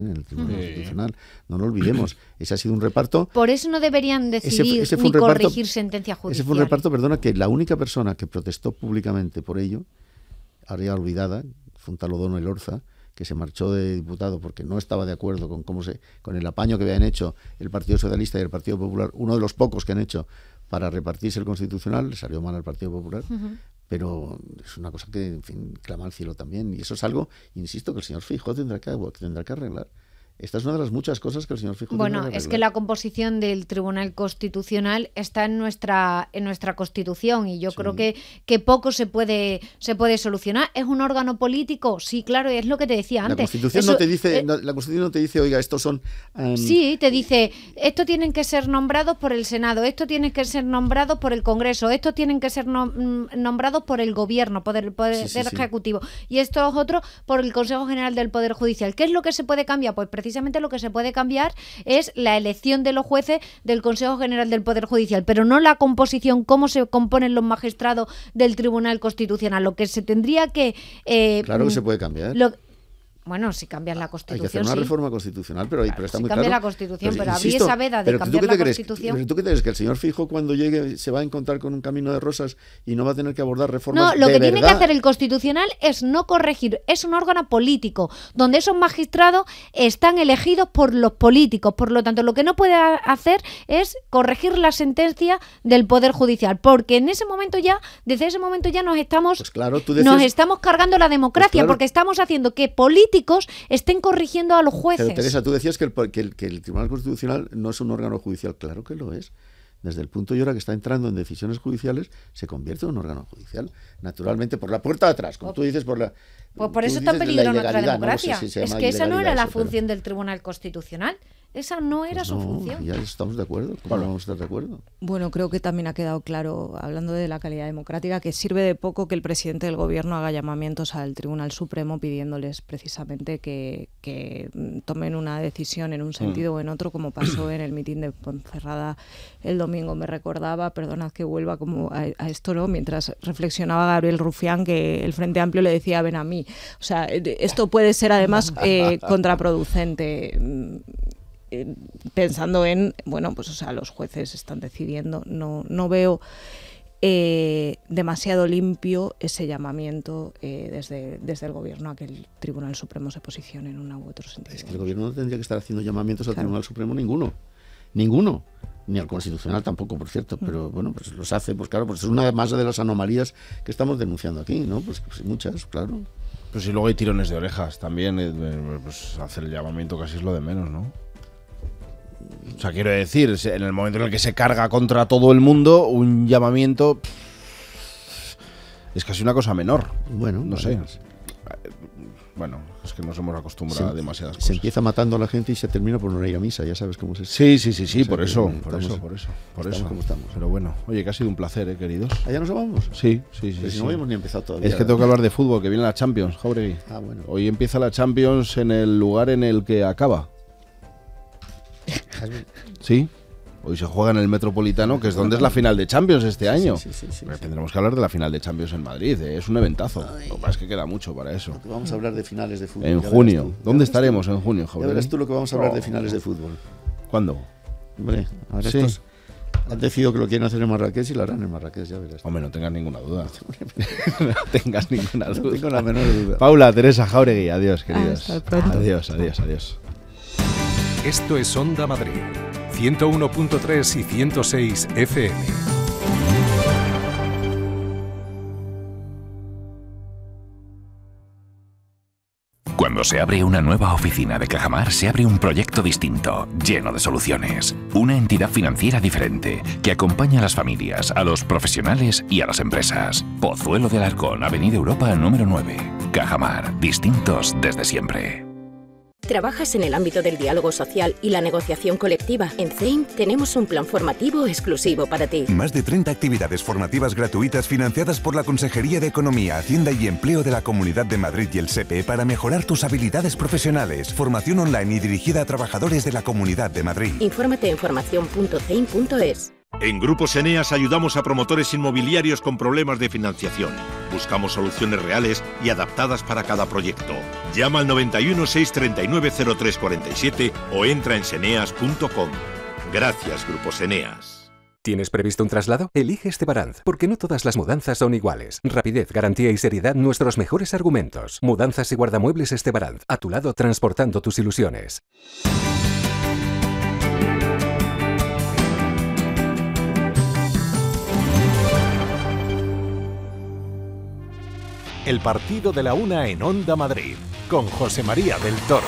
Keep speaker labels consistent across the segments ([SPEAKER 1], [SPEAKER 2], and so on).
[SPEAKER 1] en el Tribunal Constitucional. No lo olvidemos. Ese ha sido un reparto.
[SPEAKER 2] Por eso no deberían decidir
[SPEAKER 1] ese
[SPEAKER 2] ni corregir sentencia judicial.
[SPEAKER 1] Ese fue un reparto, perdona, que la única persona que protestó públicamente por ello, ahora ya olvidada, fue un tal O'Donnell Elorza, que se marchó de diputado porque no estaba de acuerdo con el apaño que habían hecho el Partido Socialista y el Partido Popular, uno de los pocos que han hecho para repartirse el Constitucional. Le salió mal al Partido Popular, pero es una cosa que, en fin, clama al cielo también, y eso es algo, insisto, que el señor Feijóo tendrá que arreglar. Esta es una de las muchas cosas que el señor Feijóo
[SPEAKER 2] Bueno, es que la composición del Tribunal Constitucional está en nuestra Constitución, y yo creo que poco se puede solucionar. ¿Es un órgano político? Sí, claro, es lo que te decía antes.
[SPEAKER 1] La Constitución no te dice, oiga, estos son...
[SPEAKER 2] Sí, te dice, estos tienen que ser nombrados por el Senado, estos tienen que ser nombrados por el Congreso, estos tienen que ser nombrados por el Gobierno, por el Poder Ejecutivo, y estos otros por el Consejo General del Poder Judicial. ¿Qué es lo que se puede cambiar? Pues precisamente lo que se puede cambiar es la elección de los jueces del Consejo General del Poder Judicial, pero no la composición, cómo se componen los magistrados del Tribunal Constitucional. Lo que se tendría que...
[SPEAKER 1] claro que se puede cambiar.
[SPEAKER 2] Bueno, si cambias la Constitución,
[SPEAKER 1] hay que hacer una reforma constitucional, pero está muy claro.
[SPEAKER 2] Si cambia la Constitución, pero había esa veda de cambiar la Constitución.
[SPEAKER 1] ¿Pero tú qué crees? ¿Que el señor Feijóo, cuando llegue, se va a encontrar con un camino de rosas y no va a tener que abordar reformas de verdad?
[SPEAKER 2] No, lo que tiene que hacer el Constitucional es no corregir. Es un órgano político, donde esos magistrados están elegidos por los políticos. Por lo tanto, lo que no puede hacer es corregir la sentencia del Poder Judicial, porque desde ese momento ya nos estamos cargando la democracia, porque estamos haciendo que políticos estén corrigiendo a los jueces.
[SPEAKER 1] Pero Teresa, tú decías que el Tribunal Constitucional no es un órgano judicial. Claro que lo es. Desde el punto y hora que está entrando en decisiones judiciales, se convierte en un órgano judicial. Naturalmente, por la puerta de atrás, como tú dices,
[SPEAKER 2] Pues por eso está en peligro nuestra democracia. Es que esa no era la función del Tribunal Constitucional. Esa no era su función.
[SPEAKER 1] Ya estamos de acuerdo. ¿Cómo no vamos a estar de acuerdo?
[SPEAKER 3] Bueno, creo que también ha quedado claro, hablando de la calidad democrática, que sirve de poco que el presidente del Gobierno haga llamamientos al Tribunal Supremo pidiéndoles precisamente que tomen una decisión en un sentido o en otro, como pasó en el mitin de Ponferrada el domingo. Me recordaba, perdonad que vuelva como a esto, ¿no? Mientras reflexionaba Gabriel Rufián, que el Frente Amplio le decía ven a mí. O sea, esto puede ser además contraproducente. Pensando en, los jueces están decidiendo, no veo demasiado limpio ese llamamiento desde el Gobierno a que el Tribunal Supremo se posicione en una u otro sentido.
[SPEAKER 1] Es que el Gobierno no tendría que estar haciendo llamamientos al Tribunal Supremo ninguno, ni al Constitucional tampoco, por cierto, pero bueno, pues los hace, pues claro, pues es una más de las anomalías que estamos denunciando aquí, ¿no? Pues muchas, claro.
[SPEAKER 4] Pues si luego hay tirones de orejas también, pues hacer el llamamiento casi es lo de menos, ¿no? O sea, quiero decir, en el momento en el que se carga contra todo el mundo, un llamamiento es casi una cosa menor.
[SPEAKER 1] Bueno,
[SPEAKER 4] no sé. Bueno, es que nos hemos acostumbrado a demasiadas cosas.
[SPEAKER 1] Se empieza matando a la gente y se termina por no ir a misa, ya sabes cómo es eso.
[SPEAKER 4] Sí, o sea, por eso.
[SPEAKER 1] Como estamos.
[SPEAKER 4] Pero bueno, oye, que ha sido un placer, queridos.
[SPEAKER 1] ¿Allá nos vamos?
[SPEAKER 4] Sí.
[SPEAKER 1] Pero si no habíamos ni empezado todavía.
[SPEAKER 4] Es que tengo que hablar de fútbol, que viene la Champions, Jauregui.
[SPEAKER 1] Bueno.
[SPEAKER 4] Hoy empieza la Champions en el lugar en el que acaba. Sí, hoy se juega en el Metropolitano, que es donde es la final de Champions este año. Sí. Tendremos que hablar de la final de Champions en Madrid, es un eventazo. Lo que pasa es que queda mucho para eso.
[SPEAKER 1] Vamos a hablar de finales de fútbol.
[SPEAKER 4] En junio. ¿Dónde estaremos en junio,
[SPEAKER 1] Ya verás tú lo que vamos a hablar de finales de fútbol.
[SPEAKER 4] ¿Cuándo?
[SPEAKER 1] Hombre, ahora estos han decidido que lo quieren hacer en Marrakech y lo harán en Marrakech, ya verás.
[SPEAKER 4] Hombre, no tengas ninguna duda. No tengo
[SPEAKER 1] la menor duda.
[SPEAKER 4] Paula, Teresa, Jauregui, adiós, queridos.
[SPEAKER 3] Hasta pronto.
[SPEAKER 4] Adiós.
[SPEAKER 5] Esto es Onda Madrid, 101.3 y 106 FM.
[SPEAKER 6] Cuando se abre una nueva oficina de Cajamar, se abre un proyecto distinto, lleno de soluciones. Una entidad financiera diferente, que acompaña a las familias, a los profesionales y a las empresas. Pozuelo de Alarcón, Avenida Europa número 9. Cajamar, distintos desde siempre.
[SPEAKER 7] ¿Trabajas en el ámbito del diálogo social y la negociación colectiva? En CEIM tenemos un plan formativo exclusivo para ti.
[SPEAKER 8] Más de 30 actividades formativas gratuitas financiadas por la Consejería de Economía, Hacienda y Empleo de la Comunidad de Madrid y el SEPE para mejorar tus habilidades profesionales. Formación online y dirigida a trabajadores de la Comunidad de Madrid.
[SPEAKER 7] Infórmate en formación.ceim.es.
[SPEAKER 9] En Grupos Eneas ayudamos a promotores inmobiliarios con problemas de financiación. Buscamos soluciones reales y adaptadas para cada proyecto. Llama al 91 639 0347 o entra en seneas.com. Gracias, Grupos Eneas.
[SPEAKER 5] ¿Tienes previsto un traslado? Elige Estebaranz, porque no todas las mudanzas son iguales. Rapidez, garantía y seriedad, nuestros mejores argumentos. Mudanzas y guardamuebles Estebaranz, a tu lado transportando tus ilusiones.
[SPEAKER 10] El partido de la una en Onda Madrid, con José María del Toro.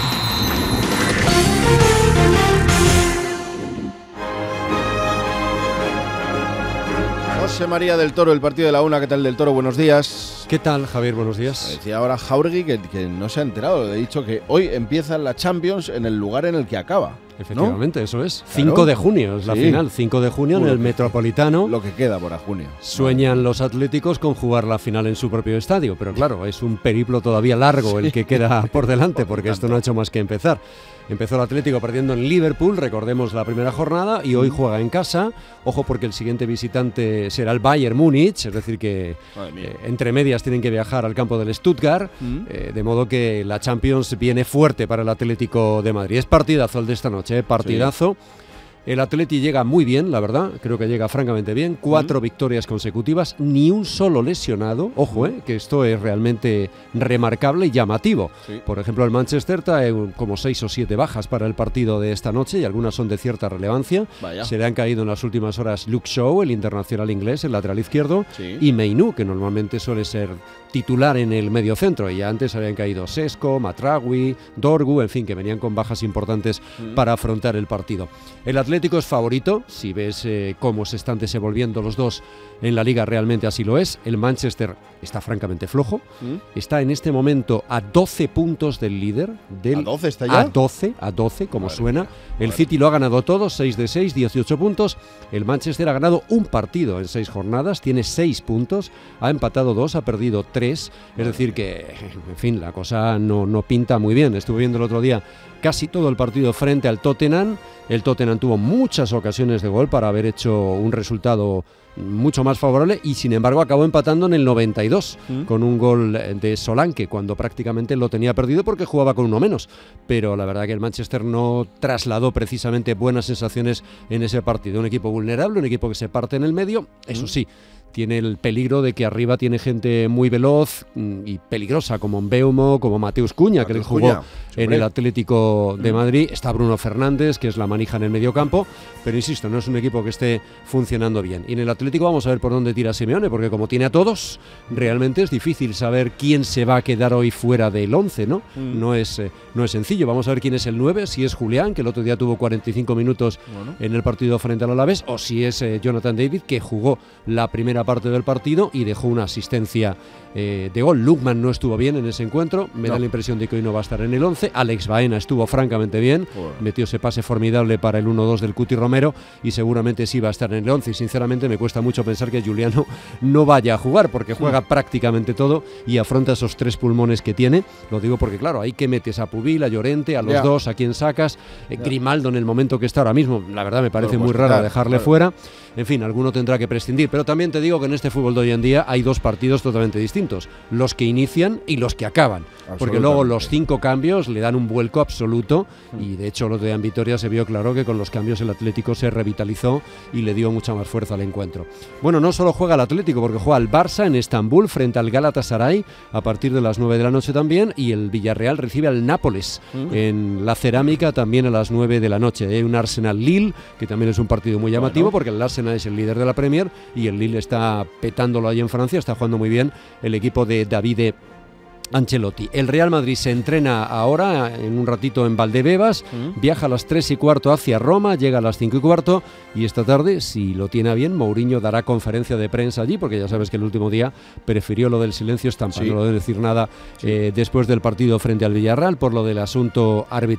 [SPEAKER 4] José María del Toro, el partido de la una. ¿Qué tal, del Toro? Buenos días.
[SPEAKER 11] ¿Qué tal, Javier? Buenos días.
[SPEAKER 4] Decía ahora Jauregui que no se ha enterado. He dicho que hoy empieza la Champions en el lugar en el que acaba.
[SPEAKER 11] Efectivamente, ¿no? Eso es.
[SPEAKER 4] Claro.
[SPEAKER 11] 5 de junio es la final. 5 de junio en el Metropolitano.
[SPEAKER 4] Lo que queda para junio.
[SPEAKER 11] Sueñan los atléticos con jugar la final en su propio estadio. Pero claro, es un periplo todavía largo el que queda por delante, porque esto no ha hecho más que empezar. Empezó el Atlético perdiendo en Liverpool, recordemos la primera jornada, y hoy juega en casa. Ojo, porque el siguiente visitante será el Bayern Múnich, es decir que entre medias tienen que viajar al campo del Stuttgart, de modo que la Champions viene fuerte para el Atlético de Madrid. Es partidazo el de esta noche, partidazo. Sí. El Atleti llega muy bien, la verdad, creo que llega francamente bien. 4 victorias consecutivas, ni un solo lesionado. Ojo, que esto es realmente remarcable y llamativo. Sí. Por ejemplo, el Manchester trae como 6 o 7 bajas para el partido de esta noche y algunas son de cierta relevancia. Vaya. Se le han caído en las últimas horas Luke Shaw, el internacional inglés, el lateral izquierdo, y Mainoo, que normalmente suele ser titular en el mediocentro. Y ya antes habían caído Sesco, Matraoui, Dorgu, en fin, que venían con bajas importantes para afrontar el partido. El Atlético es favorito, si ves cómo se están desenvolviendo los dos en la Liga, realmente así lo es. El Manchester está francamente flojo, está en este momento a 12 puntos del líder. ¿A
[SPEAKER 4] 12 está ya?
[SPEAKER 11] A 12, como suena. El City lo ha ganado todo, 6 de 6, 18 puntos. El Manchester ha ganado un partido en 6 jornadas, tiene 6 puntos, ha empatado 2, ha perdido 3. Es decir que, en fin, la cosa no pinta muy bien. Estuve viendo el otro día casi todo el partido frente al Tottenham. El Tottenham tuvo muchas ocasiones de gol para haber hecho un resultado mucho más favorable y sin embargo acabó empatando en el 92 con un gol de Solanke cuando prácticamente lo tenía perdido porque jugaba con uno menos. Pero la verdad que el Manchester no trasladó precisamente buenas sensaciones en ese partido. Un equipo vulnerable, un equipo que se parte en el medio, eso sí. Tiene el peligro de que arriba tiene gente muy veloz y peligrosa, como Mbeumo, como Mateus Cunha, que le jugó en el Atlético de Madrid. Está Bruno Fernández, que es la manija en el mediocampo, pero insisto, no es un equipo que esté funcionando bien. Y en el Atlético vamos a ver por dónde tira Simeone, porque como tiene a todos, realmente es difícil saber quién se va a quedar hoy fuera del 11, ¿no? No es sencillo. Vamos a ver quién es el 9, si es Julián, que el otro día tuvo 45 minutos en el partido frente al Alavés, o si es Jonathan David, que jugó la primera parte del partido y dejó una asistencia de gol. Lookman no estuvo bien en ese encuentro, me da la impresión de que hoy no va a estar en el 11. Alex Baena estuvo francamente bien, metió ese pase formidable para el 1-2 del Cuti Romero y seguramente sí va a estar en el 11. Y sinceramente me cuesta mucho pensar que Juliano no vaya a jugar porque juega prácticamente todo y afronta esos 3 pulmones que tiene. Lo digo porque claro, ahí que metes a Pubil, a Llorente, a los dos, a quien sacas, Grimaldo en el momento que está ahora mismo, la verdad me parece muy raro dejarle fuera. En fin, alguno tendrá que prescindir, pero también te digo que en este fútbol de hoy en día hay 2 partidos totalmente distintos, los que inician y los que acaban, porque luego los 5 cambios le dan un vuelco absoluto y de hecho el otro día en Vitoria se vio claro que con los cambios el Atlético se revitalizó y le dio mucha más fuerza al encuentro. Bueno, no solo juega el Atlético, porque juega el Barça en Estambul frente al Galatasaray a partir de las 9 de la noche también, y el Villarreal recibe al Nápoles en la Cerámica también a las 9 de la noche. Hay un Arsenal-Lille, que también es un partido muy llamativo, porque el Arsenal es el líder de la Premier y el Lille está petándolo ahí en Francia, está jugando muy bien el equipo de Davide Ancelotti. El Real Madrid se entrena ahora en un ratito en Valdebebas, viaja a las 3:15 hacia Roma, llega a las 5:15 y esta tarde, si lo tiene a bien, Mourinho dará conferencia de prensa allí, porque ya sabes que el último día prefirió lo del silencio estampa, no lo de decir nada después del partido frente al Villarreal por lo del asunto arbitral.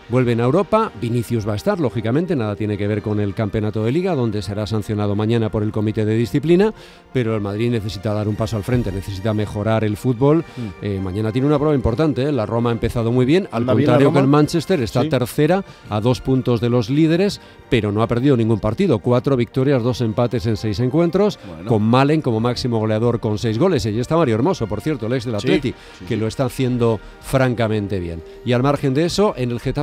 [SPEAKER 11] vuelven a Europa. Vinicius va a estar, lógicamente, nada tiene que ver con el campeonato de Liga, donde será sancionado mañana por el comité de disciplina, pero el Madrid necesita dar un paso al frente, necesita mejorar el fútbol. Mañana tiene una prueba importante, la Roma ha empezado muy bien, al contrario que el Manchester, está tercera a 2 puntos de los líderes, pero no ha perdido ningún partido, 4 victorias, 2 empates en 6 encuentros, con Malen como máximo goleador con 6 goles. Y está Mario Hermoso, por cierto, el ex del Atleti, que lo está haciendo francamente bien. Y al margen de eso, en el Getafe